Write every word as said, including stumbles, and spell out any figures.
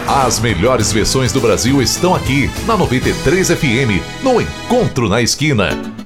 As melhores versões do Brasil estão aqui na noventa e três F M, no Encontro na Esquina.